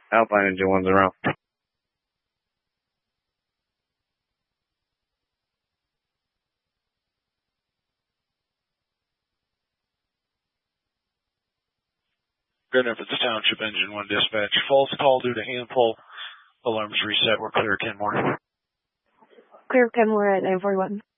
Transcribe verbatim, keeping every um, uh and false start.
Alpine engine one's around. Good enough, it's Township Engine one dispatch. False call due to handful. Alarms reset. We're clear, Kenmore. Clear, Kenmore at nine forty-one.